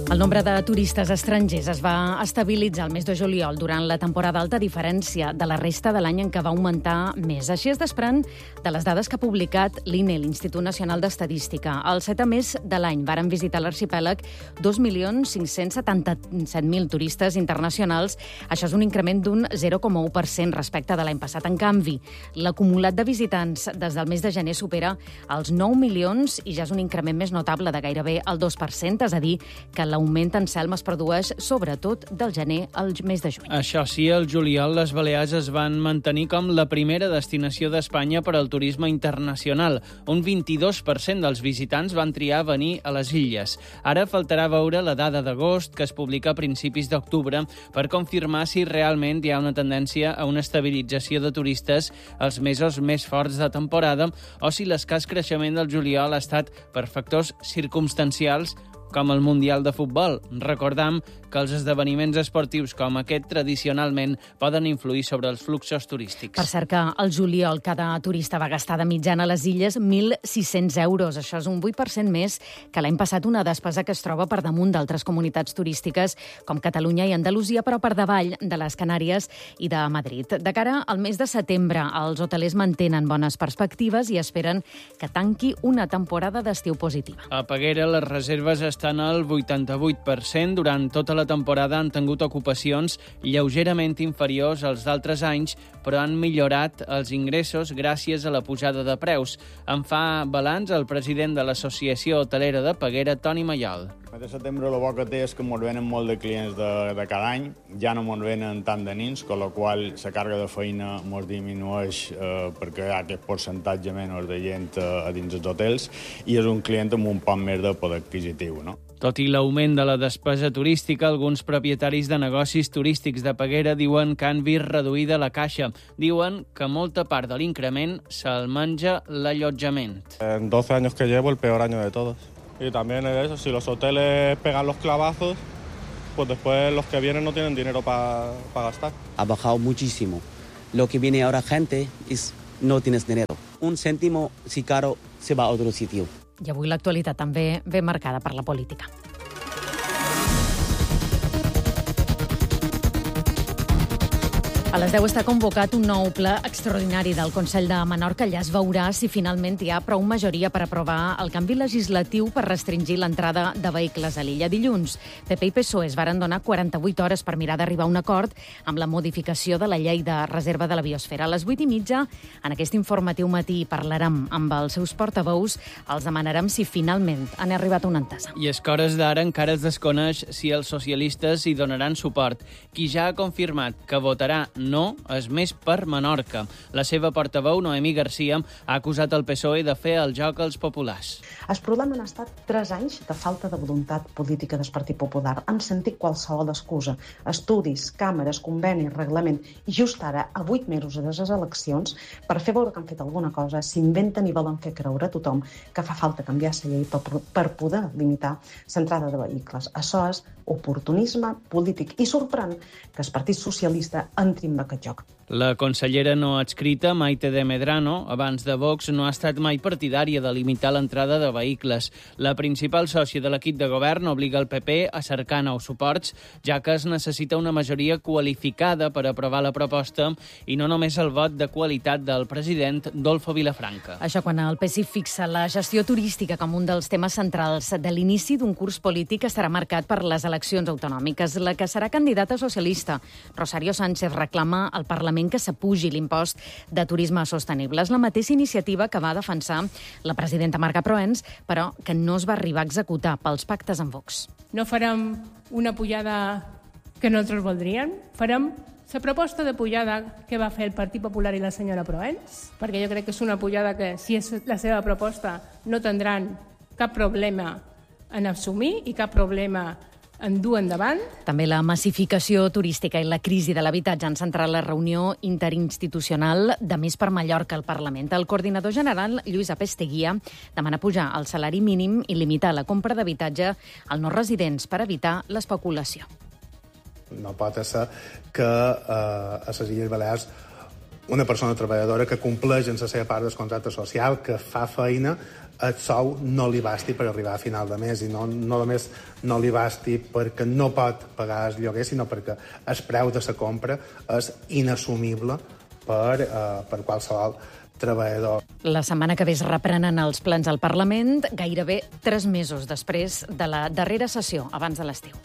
El nombre de turistes estrangers es va estabilitzar el mes de juliol durant la temporada alta, a diferència de la resta de l'any en què va augmentar més. Així es desprèn de les dades que ha publicat l'INE, l'Institut Nacional d'Estadística. El 7è mes de l'any varen visitar l'arxipèlag 2.577.000 turistes internacionals. Això és un increment d'un 0,1% respecte de l'any passat. En canvi, l'acumulat de visitants des del mes de gener supera els 9 milions i ja és un increment més notable de gairebé el 2%, és a dir, que l'augment en Selma es produeix sobretot del gener al mes de juny. Això sí, el juliol les Balears es van mantenir com la primera destinació d'Espanya per al turisme internacional. Un 22% dels visitants van triar venir a les illes. Ara faltarà veure la dada d'agost, que es publica a principis d'octubre, per confirmar si realment hi ha una tendència a una estabilització de turistes als mesos més forts de temporada o si l'escàs creixement del juliol ha estat per factors circumstancials com el Mundial de Futbol. Recordam que els esdeveniments esportius com aquest tradicionalment poden influir sobre els fluxos turístics. Per cert que al juliol cada turista va gastar de mitjana a les illes 1.600 euros. Això és un 8% més que l'any passat, una despesa que es troba per damunt d'altres comunitats turístiques com Catalunya i Andalusia, però per davall de les Canàries i de Madrid. De cara al mes de setembre, els hotelers mantenen bones perspectives i esperen que tanqui una temporada d'estiu positiva. A Peguera les reserves estan al 88%. Durant tota la temporada han tingut ocupacions lleugerament inferiors als d'altres anys, però han millorat els ingressos gràcies a la pujada de preus. En fa balanç el president de l'Associació Hotelera de Peguera, Toni Mayol. El de setembre el bo que té és que ens venen molt de clients de cada any, ja no ens venen tant de nins, amb la qual la càrrega de feina ens disminueix perquè hi ha aquest percentatge menys de gent a dins els hotels i és un client amb un poc més de poder adquisitiu, no? Tot i l'augment de la despesa turística, alguns propietaris de negocis turístics de Peguera diuen que han vist reduïda la caixa. Diuen que molta part de l'increment se'l menja l'allotjament. En 12 años que llevo, el peor año de todos. Y también es eso, si los hoteles pegan los clavazos, pues después los que vienen no tienen dinero para gastar. Ha bajado muchísimo. Lo que viene ahora gente es no tienes dinero. Un céntimo, si caro, se va a otro sitio. I avui l'actualitat també ve marcada per la política. A les 10 està convocat un nou ple extraordinari del Consell de Menorca. Allà es veurà si finalment hi ha prou majoria per aprovar el canvi legislatiu per restringir l'entrada de vehicles a l'illa. Dilluns, PP i PSOE es varen donar 48 hores per mirar d'arribar a un acord amb la modificació de la llei de reserva de la biosfera. A les 8:30, en aquest informatiu matí, parlarem amb els seus portaveus. Els demanarem si finalment han arribat a una entesa. I és que a hores d'ara encara es desconeix si els socialistes hi donaran suport. Qui ja ha confirmat que votarà no és Més per Menorca. La seva portaveu, Noemí Garcia, ha acusat el PSOE de fer el joc als populars. El problema han estat 3 anys de falta de voluntat política del Partit Popular. Han sentit qualsevol excusa. Estudis, càmeres, convenis, reglament. I just ara, a 8 mesos de les eleccions, per fer veure que han fet alguna cosa, s'inventen i volen fer creure a tothom que fa falta canviar la llei per poder limitar l'entrada de vehicles. Això és oportunisme polític. I sorprèn que el Partit Socialista entri en aquest joc. La consellera no adscrita, Maite de Medrano, abans de Vox, no ha estat mai partidària de limitar l'entrada de vehicles. La principal sòcia de l'equip de govern obliga el PP a cercar nous suports, ja que es necessita una majoria qualificada per aprovar la proposta i no només el vot de qualitat del president Dolfo Vilafranca. Això quan el PSI fixa la gestió turística com un dels temes centrals de l'inici d'un curs polític que estarà marcat per les eleccions autonòmiques. La que serà candidata socialista, Rosario Sánchez, reclama al Parlament que s'apugi l'impost de turisme sostenible. És la mateixa iniciativa que va defensar la presidenta Marga Proens, però que no es va arribar a executar pels pactes amb Vox. No farem una pujada que nosaltres voldríem, farem la proposta de pujada que va fer el Partit Popular i la senyora Proens, perquè jo crec que és una pujada que, si és la seva proposta, no tindran cap problema en assumir i cap problema en dur endavant. També la massificació turística i la crisi de l'habitatge han centrat la reunió interinstitucional de Més per Mallorca al Parlament. El coordinador general, Lluís Apesteguia, demana pujar el salari mínim i limitar la compra d'habitatge als no residents per evitar l'especulació. No pot ser que a les Illes Balears una persona treballadora que compleix en la seva part del contracte social, que fa feina, el sou no li basti per arribar a final de mes, i no només no li basti perquè no pot pagar el lloguer, sinó perquè el preu de la compra és inassumible per qualsevol treballador. La setmana que ve es reprenen els plens al Parlament, gairebé 3 mesos després de la darrera sessió, abans de l'estiu.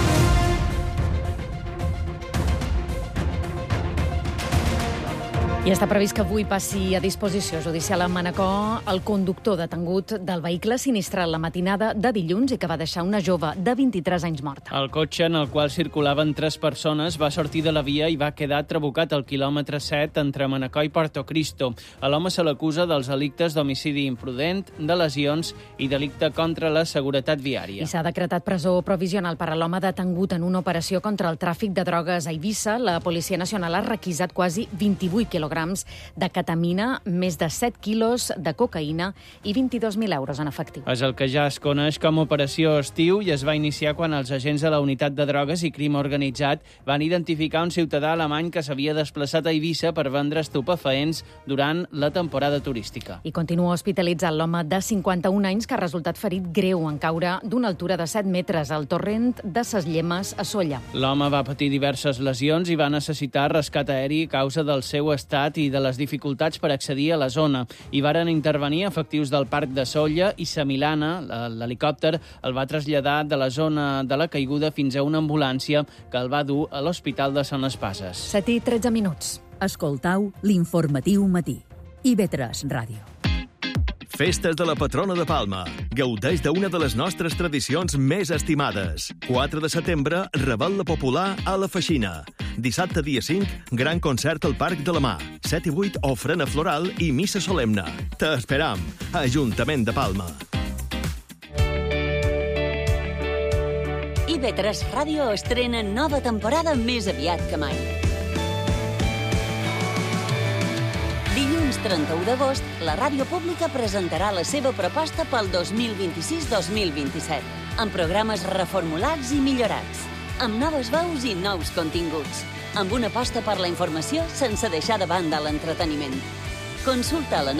I està previst que avui passi a disposició judicial a Manacor el conductor detengut del vehicle sinistrat la matinada de dilluns i que va deixar una jove de 23 anys morta. El cotxe en el qual circulaven 3 persones va sortir de la via i va quedar trabucat al quilòmetre 7 entre Manacor i Portocristo. A l'home se l'acusa dels delictes d'homicidi imprudent, de lesions i delicte contra la seguretat viària. I s'ha decretat presó provisional per a l'home detengut en una operació contra el tràfic de drogues a Eivissa. La Policia Nacional ha requisat quasi 28 quilograms de ketamina, més de 7 quilos de cocaïna i 22.000 euros en efectiu. És el que ja es coneix com Operació Estiu i es va iniciar quan els agents de la Unitat de Drogues i Crim Organitzat van identificar un ciutadà alemany que s'havia desplaçat a Eivissa per vendre estupefaents durant la temporada turística. I continua hospitalitzat l'home de 51 anys que ha resultat ferit greu en caure d'una altura de 7 metres al torrent de Ses Llemes a Sóller. L'home va patir diverses lesions i va necessitar rescat aeri a causa del seu estat i de les dificultats per accedir a la zona. Hi varen intervenir efectius del Parc de Sóller i Samilana. L'helicòpter el va traslladar de la zona de la caiguda fins a una ambulància que el va dur a l'Hospital de Sant Espases. 7:13 minuts. Escoltau l'informatiu matí. IB3 Ràdio. Festes de la patrona de Palma. Gaudeix d'una de les nostres tradicions més estimades. 4 de setembre, Revetlla Popular a la Feixina. Dissabte, dia 5, gran concert al Parc de la Mar. 7 i 8, ofrena floral i missa solemne. T'esperam. Ajuntament de Palma. IB3 Ràdio estrena nova temporada més aviat que mai. Dilluns 31 d'agost, la ràdio pública presentarà la seva proposta pel 2026-2027, amb programes reformulats i millorats, amb noves veus i nous continguts, amb una aposta per la informació sense deixar de banda l'entreteniment. Consulta la